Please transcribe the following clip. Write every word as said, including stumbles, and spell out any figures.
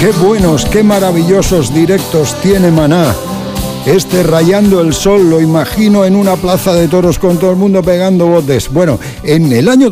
Qué buenos, qué maravillosos directos tiene Maná. Este Rayando el Sol lo imagino en una plaza de toros con todo el mundo pegando botes. Bueno, en el año